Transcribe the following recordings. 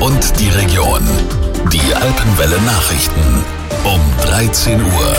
und die Region. Die Alpenwelle Nachrichten um 13 Uhr.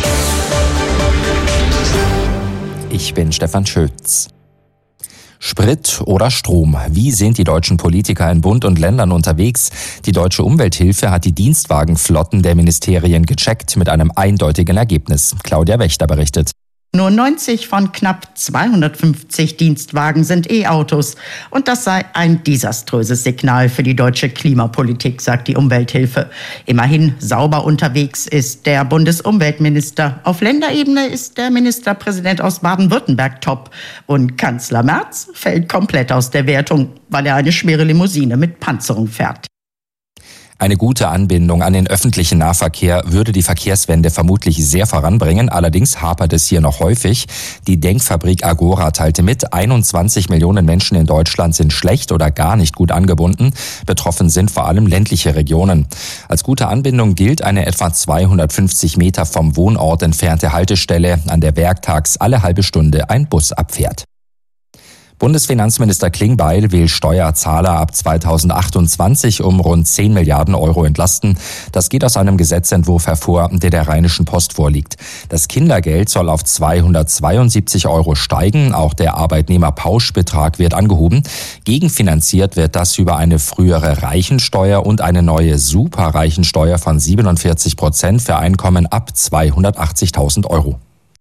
Ich bin Stefan Schütz. Sprit oder Strom? Wie sind die deutschen Politiker in Bund und Ländern unterwegs? Die Deutsche Umwelthilfe hat die Dienstwagenflotten der Ministerien gecheckt mit einem eindeutigen Ergebnis. Claudia Wächter berichtet. Nur 90 von knapp 250 Dienstwagen sind E-Autos. Und das sei ein desaströses Signal für die deutsche Klimapolitik, sagt die Umwelthilfe. Immerhin sauber unterwegs ist der Bundesumweltminister. Auf Länderebene ist der Ministerpräsident aus Baden-Württemberg top. Und Kanzler Merz fällt komplett aus der Wertung, weil er eine schwere Limousine mit Panzerung fährt. Eine gute Anbindung an den öffentlichen Nahverkehr würde die Verkehrswende vermutlich sehr voranbringen. Allerdings hapert es hier noch häufig. Die Denkfabrik Agora teilte mit, 21 Millionen Menschen in Deutschland sind schlecht oder gar nicht gut angebunden. Betroffen sind vor allem ländliche Regionen. Als gute Anbindung gilt eine etwa 250 Meter vom Wohnort entfernte Haltestelle, an der werktags alle halbe Stunde ein Bus abfährt. Bundesfinanzminister Klingbeil will Steuerzahler ab 2028 um rund 10 Milliarden Euro entlasten. Das geht aus einem Gesetzentwurf hervor, der der Rheinischen Post vorliegt. Das Kindergeld soll auf 272 Euro steigen. Auch der Arbeitnehmerpauschbetrag wird angehoben. Gegenfinanziert wird das über eine frühere Reichensteuer und eine neue Superreichensteuer von 47% für Einkommen ab 280.000 Euro.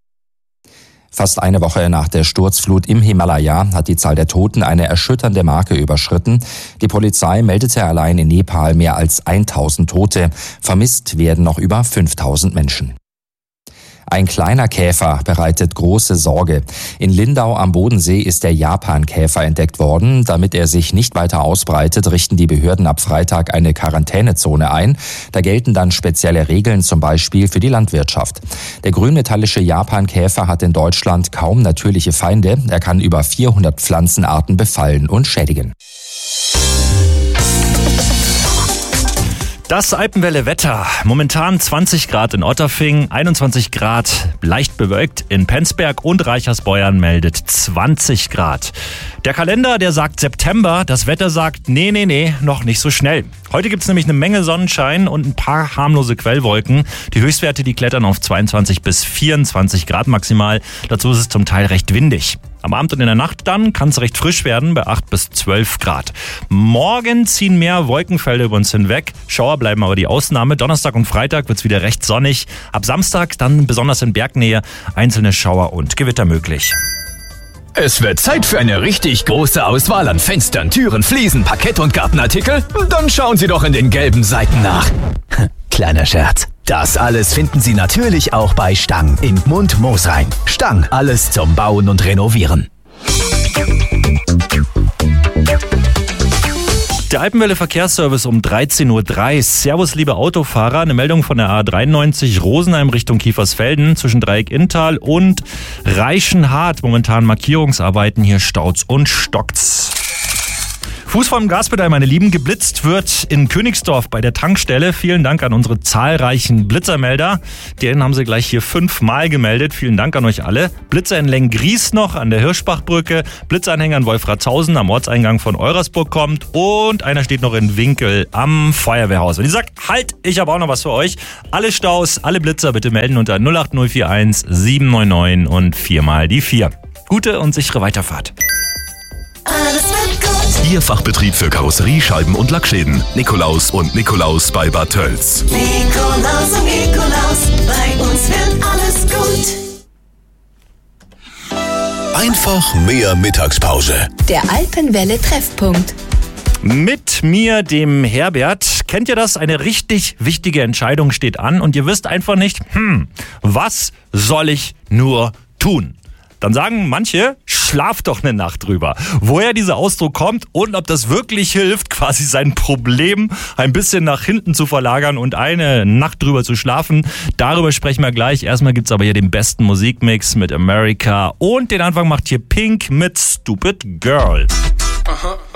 Fast eine Woche nach der Sturzflut im Himalaya hat die Zahl der Toten eine erschütternde Marke überschritten. Die Polizei meldete allein in Nepal mehr als 1000 Tote. Vermisst werden noch über 5000 Menschen. Ein kleiner Käfer bereitet große Sorge. In Lindau am Bodensee ist der Japankäfer entdeckt worden. Damit er sich nicht weiter ausbreitet, richten die Behörden ab Freitag eine Quarantänezone ein. Da gelten dann spezielle Regeln, zum Beispiel für die Landwirtschaft. Der grünmetallische Japankäfer hat in Deutschland kaum natürliche Feinde. Er kann über 400 Pflanzenarten befallen und schädigen. Das Alpenwelle-Wetter. Momentan 20 Grad in Otterfing, 21 Grad leicht bewölkt in Penzberg und Reichersbeuern meldet 20 Grad. Der Kalender, der sagt September, das Wetter sagt nee, noch nicht so schnell. Heute gibt's nämlich eine Menge Sonnenschein und ein paar harmlose Quellwolken. Die Höchstwerte, die klettern auf 22 bis 24 Grad maximal. Dazu ist es zum Teil recht windig. Am Abend und in der Nacht dann kann es recht frisch werden bei 8 bis 12 Grad. Morgen ziehen mehr Wolkenfelder über uns hinweg. Schauer bleiben aber die Ausnahme. Donnerstag und Freitag wird es wieder recht sonnig. Ab Samstag dann besonders in Bergnähe einzelne Schauer und Gewitter möglich. Es wird Zeit für eine richtig große Auswahl an Fenstern, Türen, Fliesen, Parkett und Gartenartikel. Dann schauen Sie doch in den gelben Seiten nach. Kleiner Scherz. Das alles finden Sie natürlich auch bei Stang in Gmund-Moosrhein. Stang, alles zum Bauen und Renovieren. Der Alpenwelle Verkehrsservice um 13.03 Uhr. Servus, liebe Autofahrer. Eine Meldung von der A93 Rosenheim Richtung Kiefersfelden zwischen Dreieck Inntal und Reichenhart. Momentan Markierungsarbeiten, hier staut's und stockt's. Fuß vom Gaspedal, meine Lieben. Geblitzt wird in Königsdorf bei der Tankstelle. Vielen Dank an unsere zahlreichen Blitzermelder. Den haben sie gleich hier 5-mal gemeldet. Vielen Dank an euch alle. Blitzer in Lenggries noch an der Hirschbachbrücke. Blitzanhänger in Wolfratshausen am Ortseingang von Eurasburg kommt. Und einer steht noch in Winkel am Feuerwehrhaus. Und ich sag, halt, ich habe auch noch was für euch. Alle Staus, alle Blitzer bitte melden unter 08041 799 und 4 die 4. Gute und sichere Weiterfahrt. Alles wird gut. Ihr Fachbetrieb für Karosserie, Scheiben und Lackschäden. Nikolaus und Nikolaus bei Bad Tölz. Nikolaus und Nikolaus, bei uns wird alles gut. Einfach mehr Mittagspause. Der Alpenwelle Treffpunkt. Mit mir, dem Herbert. Kennt ihr das? Eine richtig wichtige Entscheidung steht an und ihr wisst einfach nicht, was soll ich nur tun? Dann sagen manche, schlaf doch eine Nacht drüber. Woher dieser Ausdruck kommt und ob das wirklich hilft, quasi sein Problem ein bisschen nach hinten zu verlagern und eine Nacht drüber zu schlafen, darüber sprechen wir gleich. Erstmal gibt's aber hier den besten Musikmix mit America und den Anfang macht hier Pink mit Stupid Girl. Aha.